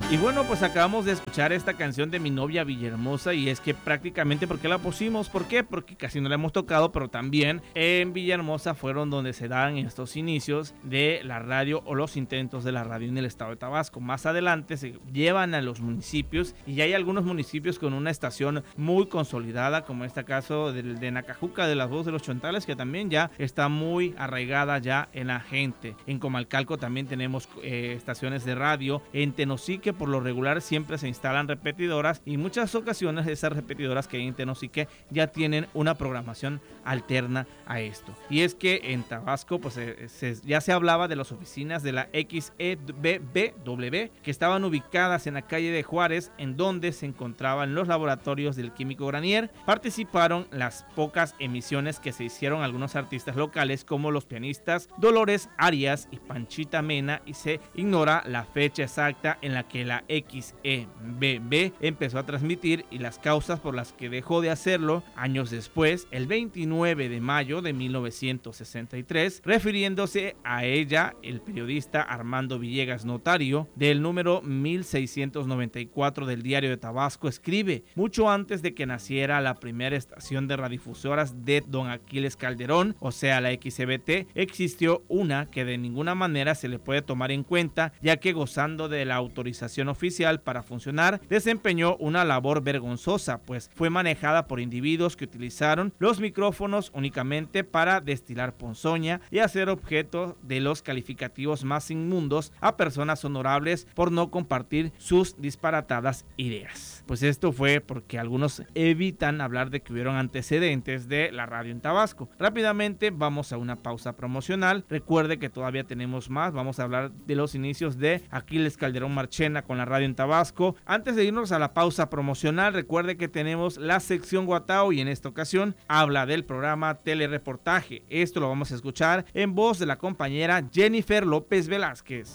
Y bueno, pues acabamos de escuchar esta canción de Mi Novia Villahermosa, y es que prácticamente, ¿por qué la pusimos? ¿Por qué? Porque casi no la hemos tocado, pero también en Villahermosa fueron donde se dan estos inicios de la radio o los intentos de la radio en el estado de Tabasco. Más adelante se llevan a los municipios y ya hay algunos municipios con una estación muy consolidada, como este caso de Nacajuca, de las Voz de los Chontales, que también ya está muy arraigada ya en la gente. En Comalcalco también tenemos estaciones de radio. En Tenosique, por lo regular, siempre se instalan repetidoras, y en muchas ocasiones esas repetidoras que hay en Tenosique ya tienen una programación alterna a esto. Y es que en Tabasco pues ya se hablaba de las oficinas de la XEBBW, que estaban ubicadas en la calle de Juárez, en donde se encontraban los laboratorios del Químico Granier. Participaron las pocas emisiones que se hicieron algunos artistas locales, como los pianistas Dolores Arias y Panchita Mena, y se ignora la fecha exacta en la que la XEBB empezó a transmitir y las causas por las que dejó de hacerlo años después, el 29 de mayo de 1963, refiriéndose a ella, el periodista Armando Villegas Notario, del número 1694 del Diario de Tabasco, escribe: mucho antes de que naciera la primera estación de radiodifusoras de don Aquiles Calderón, o sea la XBT, existió una que de ninguna manera se le puede tomar en cuenta, ya que gozando de la autorización oficial para funcionar, desempeñó una labor vergonzosa, pues fue manejada por individuos que utilizaron los micrófonos únicamente para destilar ponzoña y hacer objeto de los calificativos más inmundos a personas honorables por no compartir sus disparatadas ideas. Pues esto fue porque algunos evitan hablar de que hubieron antecedentes de la radio en Tabasco. Rápidamente vamos a una pausa promocional. Recuerde que todavía tenemos más. Vamos a hablar de los inicios de Aquiles Calderón Marchena con la radio en Tabasco. Antes de irnos a la pausa promocional, recuerde que tenemos la sección Guatao, y en esta ocasión habla del programa Telereportaje. Esto lo vamos a escuchar en voz de la compañera Jennifer López Velázquez.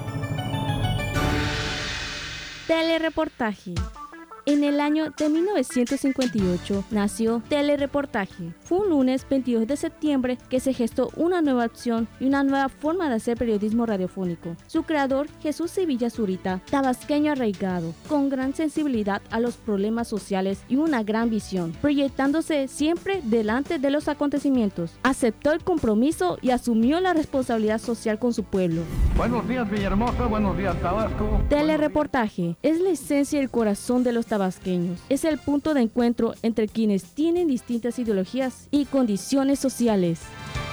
Telereportaje. En el año de 1958 nació Telereportaje. Fue un lunes 22 de septiembre que se gestó una nueva opción y una nueva forma de hacer periodismo radiofónico. Su creador, Jesús Sevilla Zurita, tabasqueño arraigado, con gran sensibilidad a los problemas sociales y una gran visión, proyectándose siempre delante de los acontecimientos. Aceptó el compromiso y asumió la responsabilidad social con su pueblo. Buenos días, Villahermosa, buenos días, Tabasco. Telereportaje es la esencia y el corazón de los tabasqueños. Es el punto de encuentro entre quienes tienen distintas ideologías y condiciones sociales.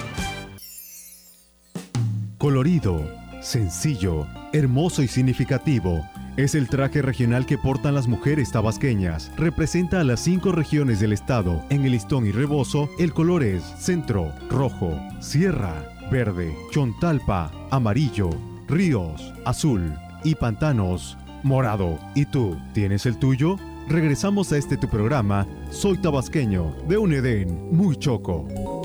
Colorido, sencillo, hermoso y significativo. Es el traje regional que portan las mujeres tabasqueñas. Representa a las 5 regiones del estado. En el listón y rebozo, el color es centro, rojo, sierra, verde, chontalpa, amarillo, ríos, azul y pantanos, morado. ¿Y tú, tienes el tuyo? Regresamos a tu programa, Soy Tabasqueño, de un Edén muy choco.